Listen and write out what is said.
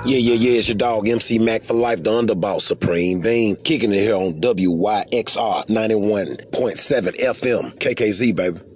Yeah, it's your dog MC Mac for life, the underboss, Supreme Bean. Kicking it here on WYXR 91.7 FM, KKZ, baby.